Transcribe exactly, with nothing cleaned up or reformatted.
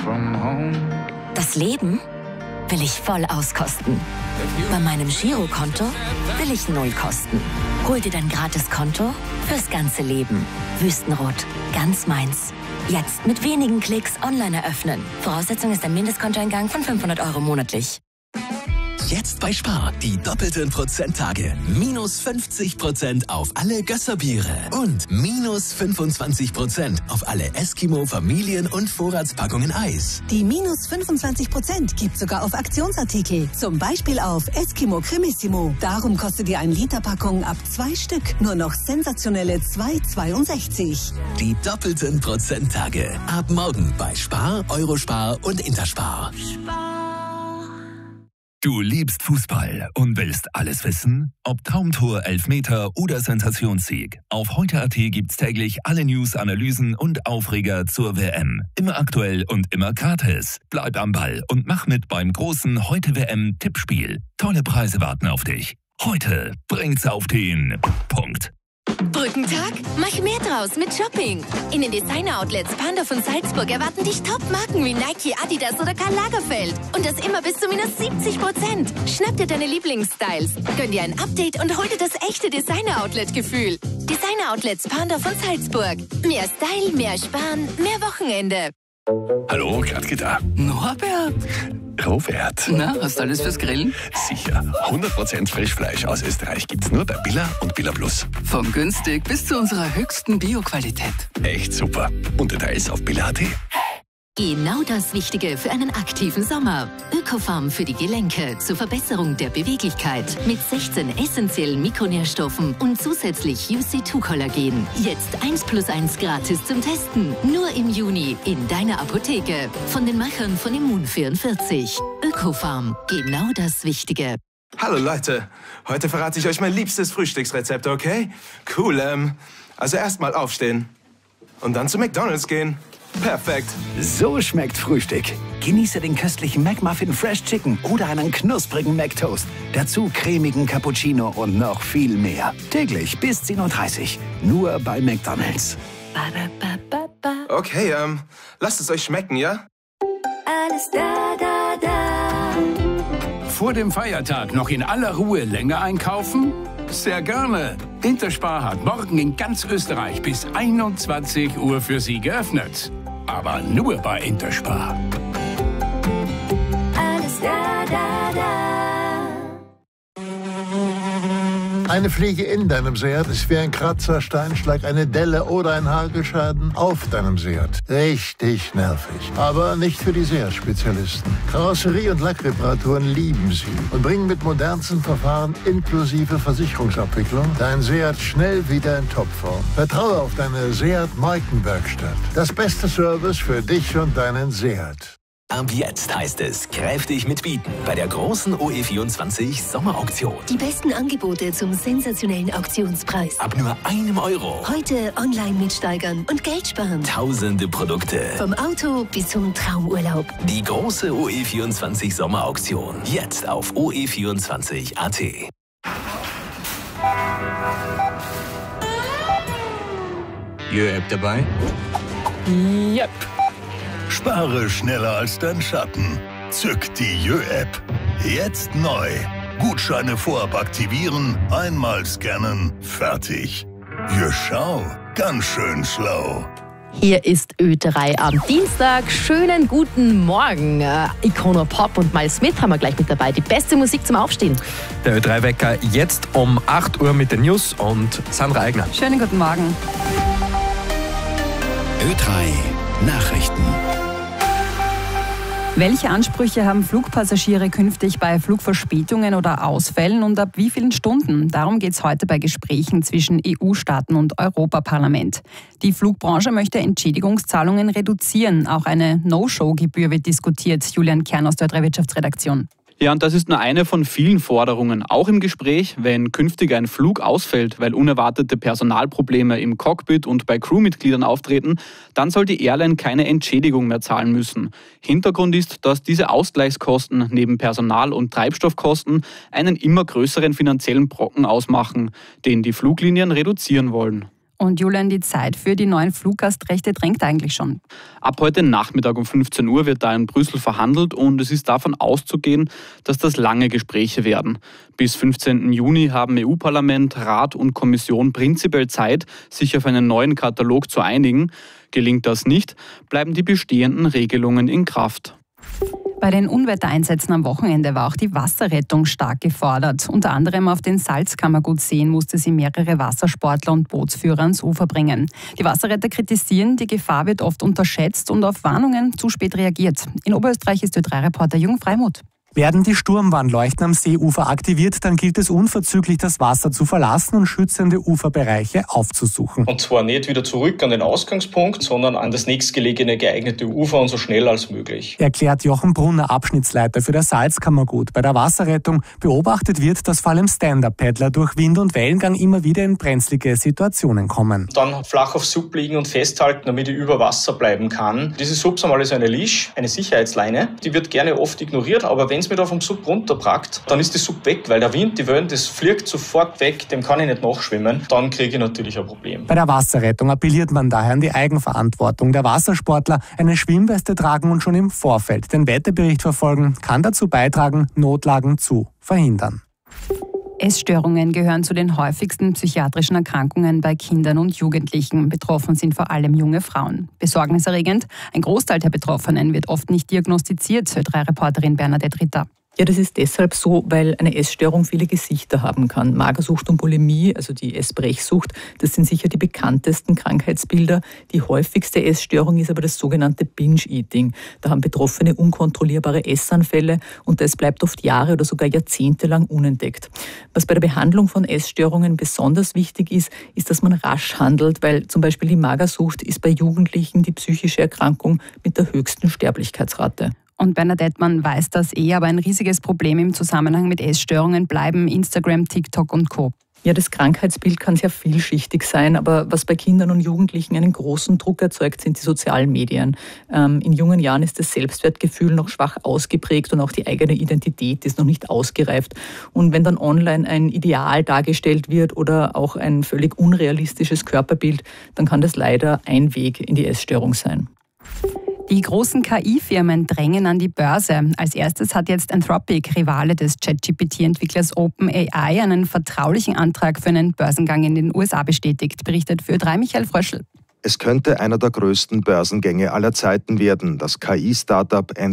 Das Leben will ich voll auskosten. Bei meinem Girokonto will ich null kosten. Hol dir dein Gratiskonto fürs ganze Leben. Wüstenrot, ganz meins. Jetzt mit wenigen Klicks online eröffnen. Voraussetzung ist ein Mindestkontoeingang von fünfhundert Euro monatlich. Jetzt bei Spar, die doppelten Prozenttage. Minus fünfzig Prozent auf alle Gösserbiere und minus fünfundzwanzig Prozent auf alle Eskimo Familien- und Vorratspackungen Eis. Die minus fünfundzwanzig Prozent gibt sogar auf Aktionsartikel. Zum Beispiel auf Eskimo Cremissimo. Darum kostet ihr eine Literpackung ab zwei Stück nur noch sensationelle zwei Euro zweiundsechzig. Die doppelten Prozenttage. Ab morgen bei Spar, Eurospar und Interspar. Du liebst Fußball und willst alles wissen? Ob Traumtor, Elfmeter oder Sensationssieg. Auf heute Punkt at gibt's täglich alle News, Analysen und Aufreger zur W M. Immer aktuell und immer gratis. Bleib am Ball und mach mit beim großen Heute-W M-Tippspiel. Tolle Preise warten auf dich. Heute bringt's auf den Punkt. Brückentag? Mach mehr draus mit Shopping. In den Designer-Outlets Pandorf und Salzburg erwarten dich Top-Marken wie Nike, Adidas oder Karl Lagerfeld. Und das immer bis zu minus siebzig Prozent. Schnapp dir deine Lieblingsstyles, gönn dir ein Update und hol dir das echte Designer-Outlet-Gefühl. Designer-Outlets Pandorf und Salzburg. Mehr Style, mehr Sparen, mehr Wochenende. Hallo, Gradke da. Norbert. Robert. Na, hast du alles fürs Grillen? Sicher. hundert Prozent Frischfleisch aus Österreich gibt's nur bei Billa und Billa Plus. Vom günstig bis zu unserer höchsten Bio-Qualität. Echt super. Und Details auf billa punkt at. Genau das Wichtige für einen aktiven Sommer. Ökofarm für die Gelenke zur Verbesserung der Beweglichkeit mit sechzehn essentiellen Mikronährstoffen und zusätzlich U C zwei Kollagen. Jetzt eins plus eins gratis zum Testen. Nur im Juni in deiner Apotheke. Von den Machern von Immun vierundvierzig. Ökofarm. Genau das Wichtige. Hallo Leute, heute verrate ich euch mein liebstes Frühstücksrezept, okay? Cool, ähm, also erstmal aufstehen und dann zu McDonald's gehen. Perfekt. So schmeckt Frühstück. Genieße den köstlichen McMuffin Fresh Chicken oder einen knusprigen McToast. Dazu cremigen Cappuccino und noch viel mehr. Täglich bis zehn Uhr dreißig. Nur bei McDonald's. Okay, ähm, lasst es euch schmecken, ja? Alles da, da, da. Vor dem Feiertag noch in aller Ruhe länger einkaufen? Sehr gerne. Interspar hat morgen in ganz Österreich bis einundzwanzig Uhr für Sie geöffnet. Aber nur bei Interspar. Alles da, da, da. Eine Fliege in deinem Seat ist wie ein Kratzer, Steinschlag, eine Delle oder ein Hagelschaden auf deinem Seat. Richtig nervig. Aber nicht für die Seat-Spezialisten. Karosserie- und Lackreparaturen lieben sie und bringen mit modernsten Verfahren inklusive Versicherungsabwicklung dein Seat schnell wieder in Topform. Vertraue auf deine Seat-Markenwerkstatt. Das beste Service für dich und deinen Seat. Ab jetzt heißt es kräftig mitbieten bei der großen O E vierundzwanzig Sommerauktion. Die besten Angebote zum sensationellen Auktionspreis. Ab nur einem Euro. Heute online mitsteigern und Geld sparen. Tausende Produkte. Vom Auto bis zum Traumurlaub. Die große O E vierundzwanzig Sommerauktion. Jetzt auf O E vierundzwanzig Punkt at. Jö-App dabei? Yep. Spare schneller als dein Schatten. Zück die Jö-App. Jetzt neu. Gutscheine vorab aktivieren, einmal scannen, fertig. Jö, schau, ganz schön schlau. Hier ist Ö drei am Dienstag. Schönen guten Morgen. Äh, Icona Pop und Miles Smith haben wir gleich mit dabei. Die beste Musik zum Aufstehen. Der Ö drei Wecker jetzt um acht Uhr mit den News und Sandra Eigner. Schönen guten Morgen. Ö drei Nachrichten. Welche Ansprüche haben Flugpassagiere künftig bei Flugverspätungen oder Ausfällen und ab wie vielen Stunden? Darum geht es heute bei Gesprächen zwischen E U-Staaten und Europaparlament. Die Flugbranche möchte Entschädigungszahlungen reduzieren. Auch eine No-Show-Gebühr wird diskutiert. Julian Kern aus der Ö drei Wirtschaftsredaktion. Ja, und das ist nur eine von vielen Forderungen, auch im Gespräch, wenn künftig ein Flug ausfällt, weil unerwartete Personalprobleme im Cockpit und bei Crewmitgliedern auftreten, dann soll die Airline keine Entschädigung mehr zahlen müssen. Hintergrund ist, dass diese Ausgleichskosten neben Personal- und Treibstoffkosten einen immer größeren finanziellen Brocken ausmachen, den die Fluglinien reduzieren wollen. Und Julian, die Zeit für die neuen Fluggastrechte drängt eigentlich schon. Ab heute Nachmittag um fünfzehn Uhr wird da in Brüssel verhandelt und es ist davon auszugehen, dass das lange Gespräche werden. Bis fünfzehnten Juni haben E U-Parlament, Rat und Kommission prinzipiell Zeit, sich auf einen neuen Katalog zu einigen. Gelingt das nicht, bleiben die bestehenden Regelungen in Kraft. Bei den Unwettereinsätzen am Wochenende war auch die Wasserrettung stark gefordert. Unter anderem auf den Salzkammergutseen musste sie mehrere Wassersportler und Bootsführer ans Ufer bringen. Die Wasserretter kritisieren, die Gefahr wird oft unterschätzt und auf Warnungen zu spät reagiert. In Oberösterreich ist Ö drei Reporter Jürgen Freimuth. Werden die Sturmwarnleuchten am Seeufer aktiviert, dann gilt es unverzüglich, das Wasser zu verlassen und schützende Uferbereiche aufzusuchen. Und zwar nicht wieder zurück an den Ausgangspunkt, sondern an das nächstgelegene geeignete Ufer und so schnell als möglich. Erklärt Jochen Brunner, Abschnittsleiter für das Salzkammergut. Bei der Wasserrettung beobachtet wird, dass vor allem Stand-Up-Paddler durch Wind- und Wellengang immer wieder in brenzlige Situationen kommen. Dann flach auf Sub liegen und festhalten, damit ich über Wasser bleiben kann. Diese Subs haben alle so eine Leash, eine Sicherheitsleine. Die wird gerne oft ignoriert, aber wenn es mir da vom Sub runterprackt, dann ist die Sub weg, weil der Wind, die Wellen, das fliegt sofort weg, dem kann ich nicht nachschwimmen. Dann kriege ich natürlich ein Problem. Bei der Wasserrettung appelliert man daher an die Eigenverantwortung der Wassersportler, eine Schwimmweste tragen und schon im Vorfeld den Wetterbericht verfolgen, kann dazu beitragen, Notlagen zu verhindern. Essstörungen gehören zu den häufigsten psychiatrischen Erkrankungen bei Kindern und Jugendlichen. Betroffen sind vor allem junge Frauen. Besorgniserregend, ein Großteil der Betroffenen wird oft nicht diagnostiziert, Ö drei Reporterin Bernadette Ritter. Ja, das ist deshalb so, weil eine Essstörung viele Gesichter haben kann. Magersucht und Bulimie, also die Essbrechsucht, das sind sicher die bekanntesten Krankheitsbilder. Die häufigste Essstörung ist aber das sogenannte Binge-Eating. Da haben Betroffene unkontrollierbare Essanfälle und das bleibt oft Jahre oder sogar Jahrzehnte lang unentdeckt. Was bei der Behandlung von Essstörungen besonders wichtig ist, ist, dass man rasch handelt, weil zum Beispiel die Magersucht ist bei Jugendlichen die psychische Erkrankung mit der höchsten Sterblichkeitsrate. Und Bernadette, man weiß das eh, aber ein riesiges Problem im Zusammenhang mit Essstörungen bleiben Instagram, TikTok und Co. Ja, das Krankheitsbild kann sehr vielschichtig sein, aber was bei Kindern und Jugendlichen einen großen Druck erzeugt, sind die sozialen Medien. Ähm, in jungen Jahren ist das Selbstwertgefühl noch schwach ausgeprägt und auch die eigene Identität ist noch nicht ausgereift. Und wenn dann online ein Ideal dargestellt wird oder auch ein völlig unrealistisches Körperbild, dann kann das leider ein Weg in die Essstörung sein. Die großen K I-Firmen drängen an die Börse. Als erstes hat jetzt Anthropic, Rivale des ChatGPT-Entwicklers OpenAI, einen vertraulichen Antrag für einen Börsengang in den U S A bestätigt, berichtet für Ö drei Michael Fröschl. Es könnte einer der größten Börsengänge aller Zeiten werden. Das K I-Startup